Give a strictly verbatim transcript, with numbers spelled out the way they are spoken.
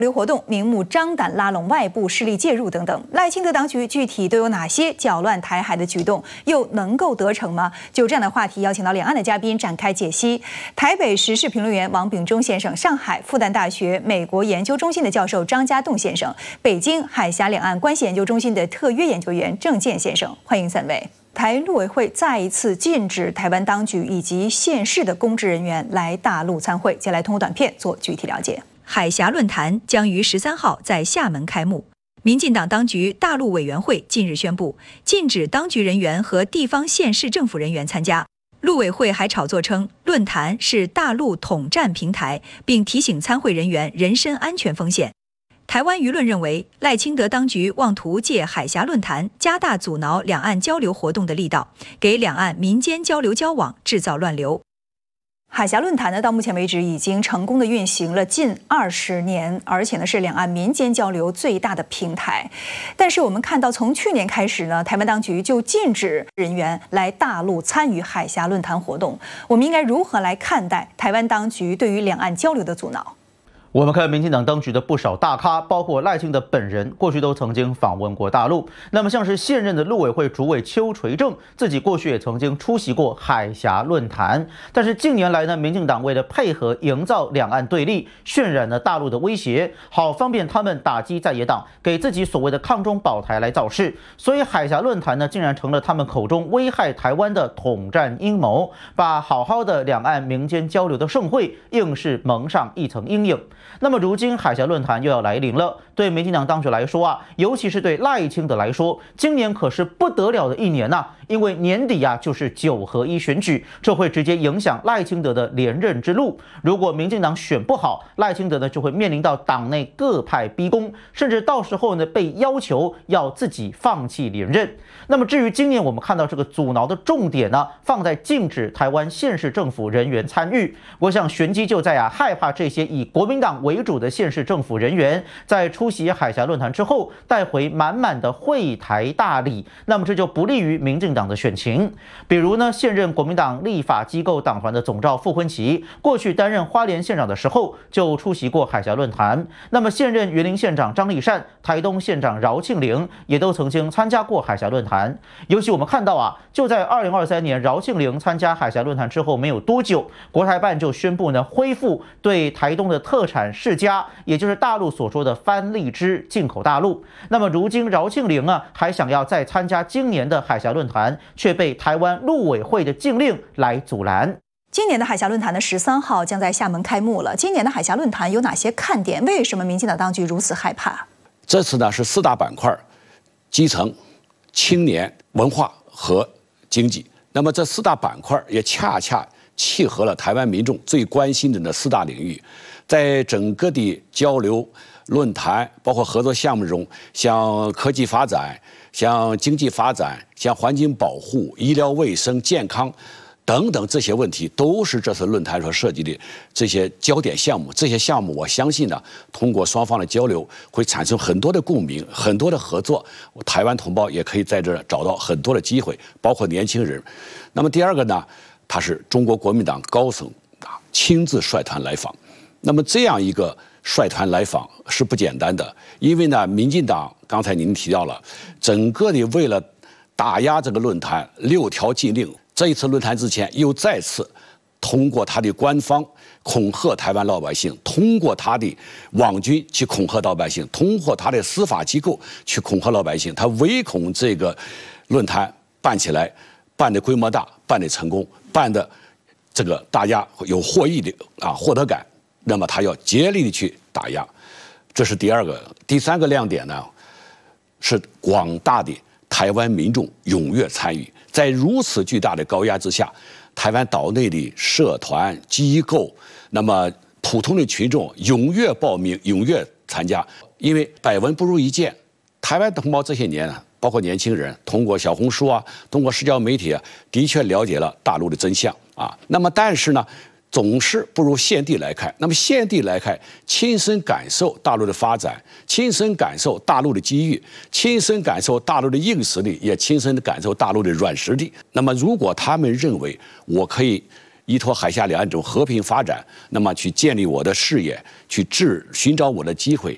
流活动明目张胆拉拢外部势力介入等等，赖清德当局具体都有哪些搅乱台海的举动，又能够得逞吗？就这样的话题，邀请到两岸的嘉宾展开解析。台北时事评论员王炳忠先生，上海复旦大学美国研究中心的教授张家栋先生，北京海峡两岸关系研究中心的特约研究员郑健先生，欢迎三位。台陆委会再一次禁止台湾当局以及县市的公职人员来大陆参会，接下来通过短片做具体了解。海峡论坛将于十三号在厦门开幕。民进党当局大陆委员会近日宣布，禁止当局人员和地方县市政府人员参加。陆委会还炒作称，论坛是大陆统战平台，并提醒参会人员人身安全风险。台湾舆论认为，赖清德当局妄图借海峡论坛加大阻挠两岸交流活动的力道，给两岸民间交流交往制造乱流。海峡论坛呢，到目前为止已经成功的运行了近二十年，而且呢是两岸民间交流最大的平台。但是我们看到，从去年开始呢，台湾当局就禁止人员来大陆参与海峡论坛活动。我们应该如何来看待台湾当局对于两岸交流的阻挠？ 我们看民进党当局的不少大咖，包括赖清德本人，过去都曾经访问过大陆。那么像是现任的陆委会主委邱垂正，自己过去也曾经出席过海峡论坛。但是近年来呢，民进党为了配合营造两岸对立，渲染了大陆的威胁，好方便他们打击在野党，给自己所谓的抗中保台来造势。所以海峡论坛呢，竟然成了他们口中危害台湾的统战阴谋，把好好的两岸民间交流的盛会，硬是蒙上一层阴影。那么如今海峡论坛又要来临了，对民进党当局来说啊，尤其是对赖清德来说，今年可是不得了的一年呐、啊！因为年底啊就是九合一选举，这会直接影响赖清德的连任之路。如果民进党选不好，赖清德呢就会面临到党内各派逼宫，甚至到时候呢被要求要自己放弃连任。那么至于今年我们看到这个阻挠的重点呢，放在禁止台湾县市政府人员参与。我想玄机就在啊，害怕这些以国民党为主的县市政府人员在出席海峡论坛之后，带回满满的会台大礼，那么这就不利于民进党的选情。比如呢，现任国民党立法机构党团的总召傅昆萁，过去担任花莲县长的时候就出席过海峡论坛。那么现任云林县长张丽善、台东县长饶庆龄也都曾经参加过海峡论坛。尤其我们看到啊，就在二零二三年饶庆龄参加海峡论坛之后没有多久，国台办就宣布呢，恢复对台东的特产释迦，也就是大陆所说的番荔枝进口大陆。那么如今饶庆龄啊，还想要再参加今年的海峡论坛，却被台湾陆委会的禁令来阻拦。 今年的海峡论坛的十三号将在厦门开幕了。今年的海峡论坛有哪些看点？为什么民进党当局如此害怕？ 这次呢是四大板块：基层、青年、文化和经济。那么这四大板块也恰恰契合了台湾民众最关心的那四大领域。在整个的交流论坛，包括合作项目中，像科技发展、像经济发展、像环境保护、医疗卫生、健康等等这些问题，都是这次论坛所涉及的这些焦点项目。这些项目，我相信呢，通过双方的交流，会产生很多的共鸣，很多的合作。台湾同胞也可以在这儿找到很多的机会，包括年轻人。那么第二个呢，他是中国国民党高层啊亲自率团来访。那么这样一个率团来访是不简单的，因为呢，民进党刚才您提到了，整个的为了打压这个论坛，六条禁令。这一次论坛之前，又再次通过他的官方恐吓台湾老百姓，通过他的网军去恐吓老百姓，通过他的司法机构去恐吓老百姓。他唯恐这个论坛办起来，办的规模大，办的成功，办的这个大家有获益的啊获得感。那么他要竭力的去打压，这是第二个。第三个亮点呢，是广大的台湾民众踊跃参与。在如此巨大的高压之下，台湾岛内的社团机构，那么普通的群众踊跃报名，踊跃参加。因为百闻不如一见，台湾同胞这些年啊，包括年轻人，通过小红书啊，通过社交媒体啊，的确了解了大陆的真相啊。那么但是呢，总是不如现地来看。那么现地来看，亲身感受大陆的发展，亲身感受大陆的机遇，亲身感受大陆的硬实力，也亲身感受大陆的软实力。那么如果他们认为我可以依托海峡两岸这种和平发展，那么去建立我的事业，去治寻找我的机会，